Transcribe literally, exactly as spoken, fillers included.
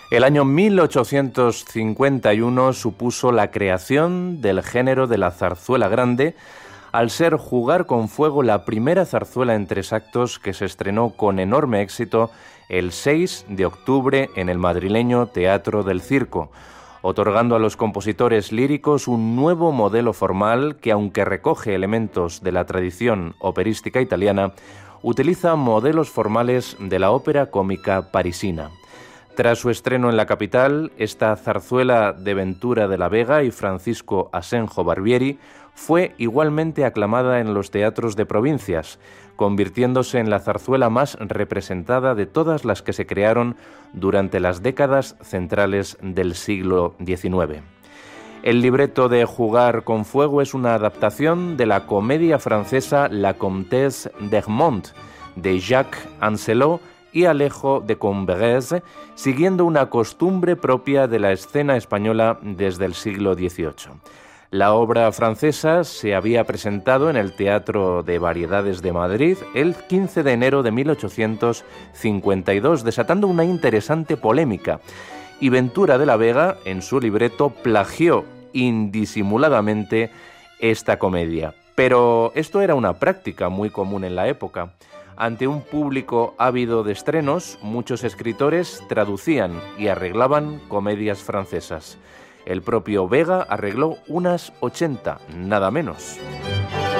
El año mil ochocientos cincuenta y uno supuso la creación del género de la zarzuela grande, al ser Jugar con Fuego la primera zarzuela en tres actos que se estrenó con enorme éxito el seis de octubre en el madrileño Teatro del Circo, otorgando a los compositores líricos un nuevo modelo formal que, aunque recoge elementos de la tradición operística italiana, utiliza modelos formales de la ópera cómica parisina. Tras su estreno en la capital, esta zarzuela de Ventura de la Vega y Francisco Asenjo Barbieri fue igualmente aclamada en los teatros de provincias, convirtiéndose en la zarzuela más representada de todas las que se crearon durante las décadas centrales del siglo diecinueve. El libreto de Jugar con Fuego es una adaptación de la comedia francesa La Comtesse d'Egmont, de Jacques Ancelot y Alejo de Comberes, siguiendo una costumbre propia de la escena española desde el siglo dieciocho. La obra francesa se había presentado en el Teatro de Variedades de Madrid el quince de enero de mil ochocientos cincuenta y dos, desatando una interesante polémica, y Ventura de la Vega, en su libreto, plagió indisimuladamente esta comedia. Pero esto era una práctica muy común en la época. Ante un público ávido de estrenos, muchos escritores traducían y arreglaban comedias francesas. El propio Vega arregló unas ochenta, nada menos.